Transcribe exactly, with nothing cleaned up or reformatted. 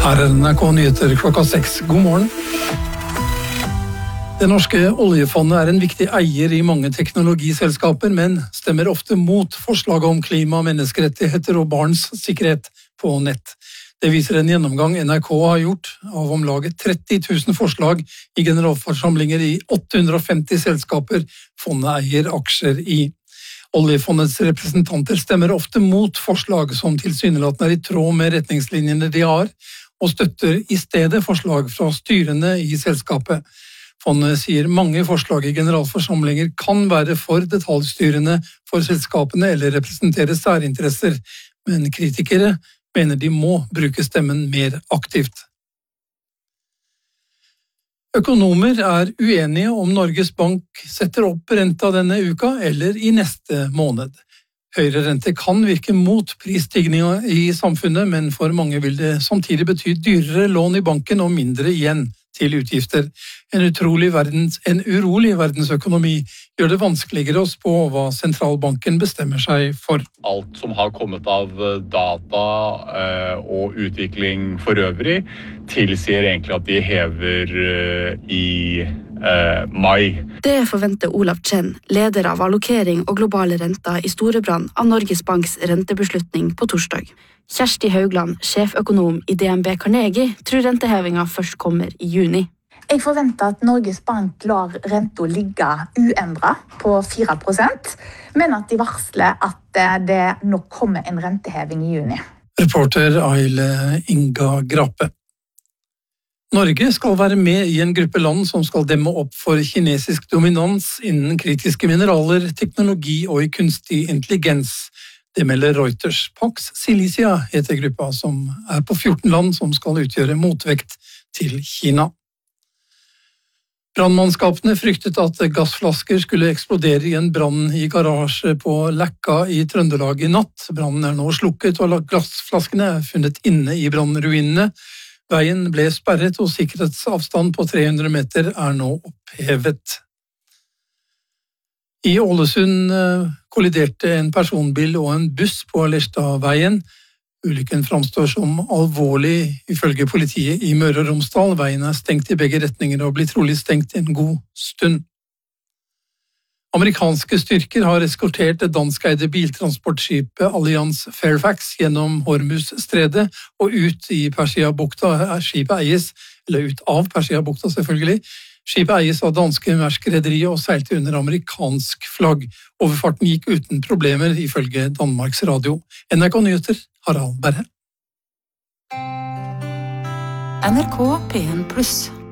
Her er N R K Nyheter klokka seks. God morgen. Det norske oljefondet er en viktig eier i mange teknologiselskaper, men stemmer ofte mot forslag om klima, menneskerettigheter og barns sikkerhet på nett. Det viser en gjennomgang N R K har gjort av om lag tretti tusen forslag i generalforsamlinger i åtte hundre og femti selskaper fondet eier aksjer i. Oljefondets representanter stemmer ofte mot forslag som tilsynelatende er i tråd med retningslinjene de har, og støtter i stedet forslag fra styrene i selskapet. Fondet sier mange forslag i generalforsamlinger kan være for detaljstyrende for selskapene eller representere særinteresser, men kritikere mener de må bruke stemmen mer aktivt. Økonomer er uenige om Norges Bank setter opp renta denne uka eller i neste måned. Høyere rente kan virke mot prisstigninga i samfunnet, men for mange vil det samtidig bety dyrere lån i banken og mindre igjen til utgifter. En, utrolig verdens, en urolig verdensøkonomi gjør det vanskeligere å spå hva sentralbanken bestemmer seg for. Alt som har kommet av data og utvikling for øvrig tilsier egentlig at de hever i eh, mai. Det forventer Olav Chen, leder av allokering og globale renter i Storebrand av Norges Banks rentebeslutning på torsdag. Kjersti Haugland, sjeføkonom i D N B Carnegie, tror rentehevinga først kommer i juni. Jeg forventer at Norges Bank lar renta ligge uendret på fire prosent, men at de varsler at det nok kommer en renteheving i juni. Reporter Aile Inga Grape. Norge skal være med i en gruppe land som skal demme opp for kinesisk dominans innen kritiske mineraler, teknologi og i kunstig intelligens. Det melder Reuters. Pax Silicia heter gruppa, som er på fjorten land som skal utgjøre motvekt til Kina. Brannmannskapene fryktet at gassflasker skulle eksplodere i en brann i garasje på Lekka i Trøndelag i natt. Brannen er nå slukket, og gassflaskene er funnet inne i brannruinene. Veien ble sperret, og sikkerhetsavstand på tre hundre meter er nå opphevet. I Ålesund kolliderte en personbil og en buss på Lerstadveien. Ulykken framstår som alvorlig ifølge politiet i Møre og Romsdal. Veien er stengt i begge retninger og blir trolig stengt en god stund. Amerikanske styrker har eskortert det danskeide biltransportskipet Allianz Fairfax gjennom Hormuzstredet og ut i Persiabukta. Skipet eies, eller ut av Persiabukta selvfølgelig. Skipet eies av danske Maersk-rederiet og seilte under amerikansk flagg. Overfarten gikk uten problemer, ifølge Danmarks Radio. N R K Nyheter, Harald Berre. N R K P en pluss